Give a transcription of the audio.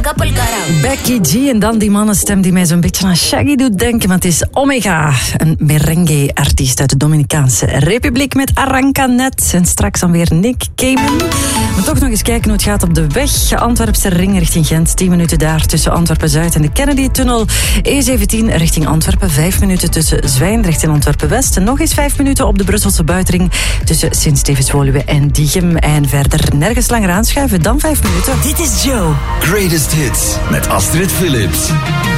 arranca por el carajo. Becky G en dan die mannenstem die mij zo'n beetje aan Shaggy doet denken. Want het is Omega, een merengue-artiest uit de Dominicaanse Republiek met Arranca Net. En straks dan weer Nick Cayman. Maar toch nog eens kijken hoe het gaat op de weg. Antwerpse ring richting Gent. 10 minuten daar tussen Antwerpen-Zuid en de Kennedy-tunnel. E17 richting Antwerpen. 5 minuten tussen Zwijndrecht en Antwerpen-West. En nog eens 5 minuten op de Brusselse buitenring tussen Sint-Stevens-Woluwe en Diegem. En verder nergens langer aanschuiven dan 5 minuten. Dit is Joe. Greatest Hits met Astrid Philips.